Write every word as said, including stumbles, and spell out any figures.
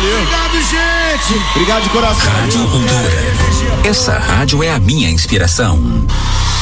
Valeu. Obrigado, gente. Obrigado de coração. Rádio Cultura. Essa rádio é a minha inspiração.